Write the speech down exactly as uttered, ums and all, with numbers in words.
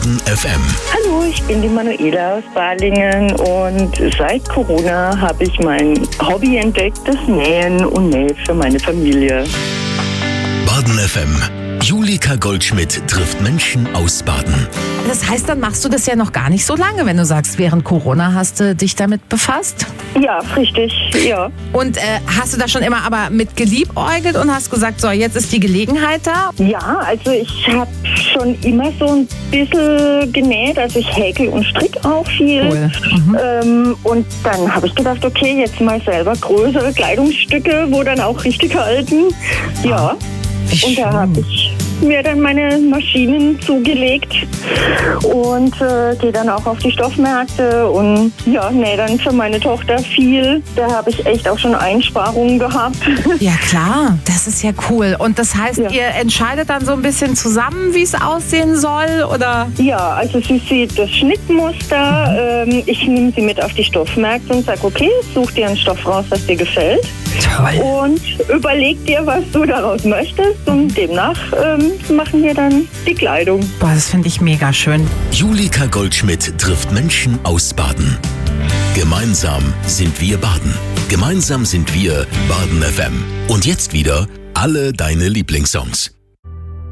Baden F M. Hallo, ich bin die Manuela aus Balingen und seit Corona habe ich mein Hobby entdeckt, das Nähen und Nähe für meine Familie. Baden F M. Julika Goldschmidt trifft Menschen aus Baden. Das heißt, dann machst du das ja noch gar nicht so lange, wenn du sagst, während Corona hast du dich damit befasst? Ja, richtig, ja. Und äh, hast du da schon immer aber mit geliebäugelt und hast gesagt, so, jetzt ist die Gelegenheit da? Ja, also ich habe schon immer so ein bisschen genäht, also ich häkel und strick auch viel. Cool. Mhm. Ähm, und dann habe ich gedacht, okay, jetzt mal selber größere Kleidungsstücke, wo dann auch richtig halten. Ja. Wie Und da schön. habe ich mir dann meine Maschinen zugelegt und äh, gehe dann auch auf die Stoffmärkte und ja, nähe dann für meine Tochter viel. Da habe ich echt auch schon Einsparungen gehabt. Ja klar, das ist ja cool. Und das heißt, Ja. ihr entscheidet dann so ein bisschen zusammen, wie es aussehen soll, oder? Ja, also sie sieht das Schnittmuster. Ähm, ich nehme sie mit auf die Stoffmärkte und sage, okay, such dir einen Stoff raus, was dir gefällt. Toll. Und überleg dir, was du daraus möchtest. Und demnach ähm, machen wir dann die Kleidung. Boah, das finde ich mega schön. Julika Goldschmidt trifft Menschen aus Baden. Gemeinsam sind wir Baden. Gemeinsam sind wir Baden F M. Und jetzt wieder alle deine Lieblingssongs.